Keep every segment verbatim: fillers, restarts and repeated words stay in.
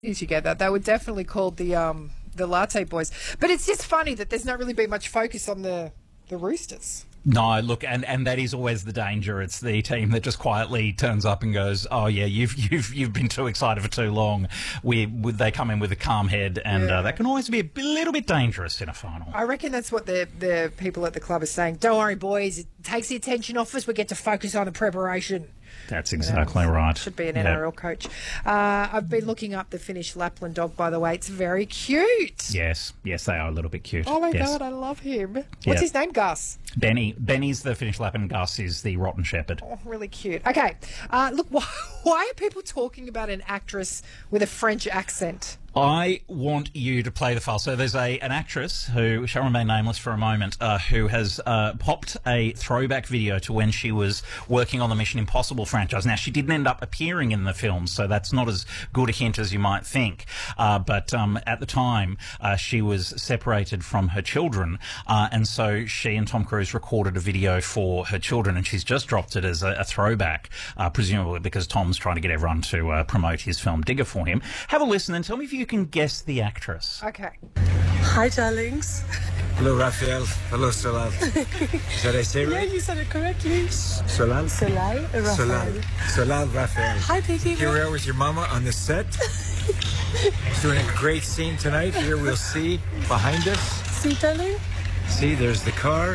together. They were definitely called the um the Latte Boys. But it's just funny that there's not really been much focus on the the Roosters. No, look, and, and that is always the danger. It's the team that just quietly turns up and goes, "Oh yeah, you've you've you've been too excited for too long." We, we they come in with a calm head, and Yeah. uh, that can always be a little bit dangerous in a final. I reckon that's what the the people at the club are saying. Don't worry, boys. It takes the attention off us. We get to focus on the preparation. That's exactly right. Should be an Yeah. N R L coach. Uh, I've been looking up the Finnish Lapland dog, by the way. It's very cute. Yes, yes, they are a little bit cute. Oh, my yes. God, I love him. What's Yeah. his name? Gus. Benny. Benny's the Finnish Lap and Gus is the Rotten Shepherd. Oh, really cute. Okay. Uh, look, why, why are people talking about an actress with a French accent? I want you to play the file. So there's a an actress who shall remain nameless for a moment, uh, who has uh, popped a throwback video to when she was working on the Mission Impossible franchise. Now, she didn't end up appearing in the film, so that's not as good a hint as you might think. Uh, but um, at the time, uh, she was separated from her children, uh, and so she and Tom Cruise recorded a video for her children, and she's just dropped it as a, a throwback, uh, presumably because Tom's trying to get everyone to uh, promote his film Digger for him. Have a listen and tell me if you can guess the actress. Okay. Hi, darlings. Hello, Raphael. Hello, Solal. Did I say Yeah, right? you said it correctly. Solal? Solal, Raphael. Solal. Solal, Raphael. Hi, baby. Here we are with your mama on the set. She's doing a great scene tonight. Here we'll see behind us. See, darling? See, there's the car.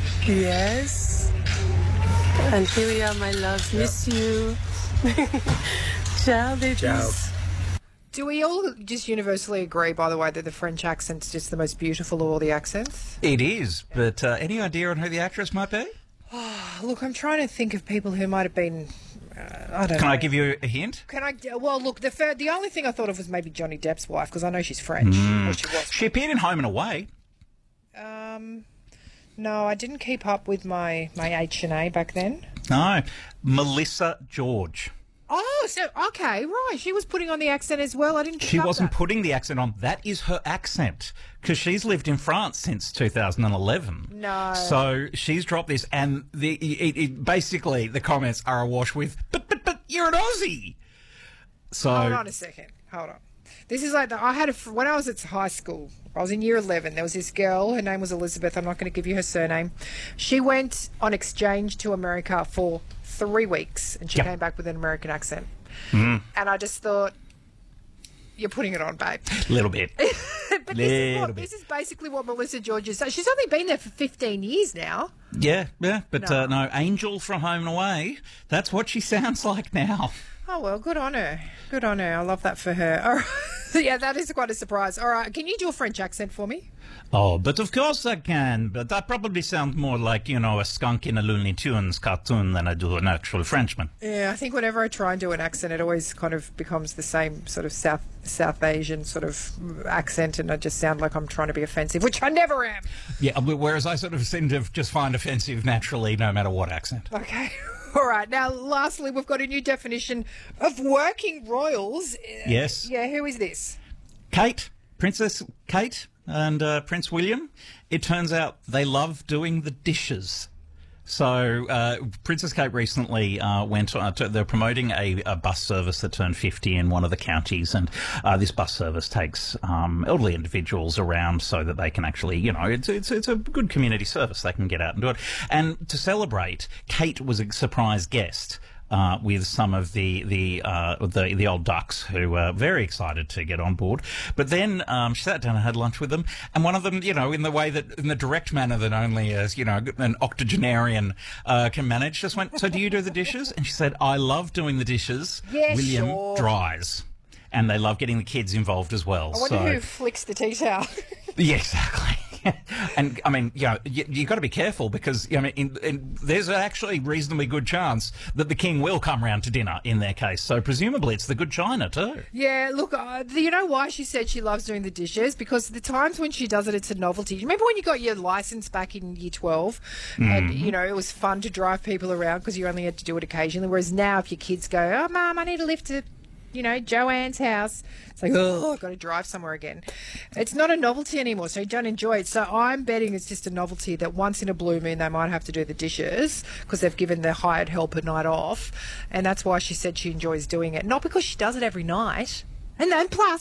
Yes. And here we are, my loves. Miss you. Ciao, babies. Ciao. Do we all just universally agree, by the way, that the French accent's just the most beautiful of all the accents? It is, but uh, any idea on who the actress might be? Look, I'm trying to think of people who might have been. Uh, I don't Can know. I give you a hint? Can I? Well, look, the fir- the only thing I thought of was maybe Johnny Depp's wife, because I know she's French. Or she was. She appeared in Home and Away. Um, no, I didn't keep up with my my H and A back then. No, Melissa George. Oh, so okay, right. She was putting on the accent as well. I didn't. Pick She up wasn't that. putting the accent on. That is her accent because she's lived in France since two thousand eleven. No. So she's dropped this, and the it, it, basically the comments are awash with, "But but but you're an Aussie." So Hold on a second. Hold on. This is like the, I had a fr- when I was at high school. I was in year eleven. There was this girl. Her name was Elizabeth. I'm not going to give you her surname. She went on exchange to America for three weeks, and she Yep. came back with an American accent. Mm. And I just thought, you're putting it on, babe. a little bit. But this is, Little what, bit. this is basically what Melissa George is. So she's only been there for fifteen years now. Yeah, yeah, but No. Uh, no, Angel from Home and Away. That's what she sounds like now. Oh, well, good on her. Good on her. I love that for her. All right. Yeah, that is quite a surprise. All right. Can you do a French accent for me? Oh, but of course I can. But I probably sound more like, you know, a skunk in a Looney Tunes cartoon than I do an actual Frenchman. Yeah, I think whenever I try and do an accent, it always kind of becomes the same sort of South South Asian sort of accent, and I just sound like I'm trying to be offensive, which I never am. Yeah, whereas I sort of seem to just find offensive naturally no matter what accent. Okay. All right. Now, lastly, we've got a new definition of working royals. Uh, Yes. Yeah, who is this? Kate, Princess Kate and uh, Prince William, it turns out they love doing the dishes. So uh, Princess Kate recently uh, went on, to, they're promoting a, a bus service that turned fifty in one of the counties, and uh, this bus service takes um, elderly individuals around so that they can actually, you know, it's, it's, it's a good community service. They can get out and do it. And to celebrate, Kate was a surprise guest. Uh, with some of the the, uh, the the old ducks who were very excited to get on board, but then um, she sat down and had lunch with them, and one of them, you know, in the way that in the direct manner that only as you know an octogenarian uh, can manage, just went, "So do you do the dishes?" And she said, "I love doing the dishes. Yeah, William sure. dries." And they love getting the kids involved as well. I wonder so who flicks the tea towel. yeah, exactly. And I mean, you know, you, you got to be careful because I mean, in, in, there's actually reasonably good chance that the king will come round to dinner in their case. So presumably, it's the good china too. Yeah, look, uh, you know why she said she loves doing the dishes? Because the times when she does it, it's a novelty. Remember when you got your license back in year twelve and, you know, it was fun to drive people around because you only had to do it occasionally, whereas now if your kids go, oh, Mum, I need a lift to, you know, Joanne's house, it's like, oh, I've got to drive somewhere again. It's not a novelty anymore, so you don't enjoy it. So I'm betting it's just a novelty that once in a blue moon they might have to do the dishes because they've given their hired help a night off, and that's why she said she enjoys doing it. Not because she does it every night. And then plus,